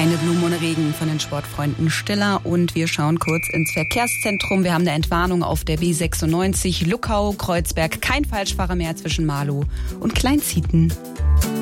Keine Blumen ohne Regen von den Sportfreunden Stiller. Und wir schauen kurz ins Verkehrszentrum. Wir haben eine Entwarnung auf der B96 Luckau, Kreuzberg. Kein Falschfahrer mehr zwischen Marlow und Kleinzieten.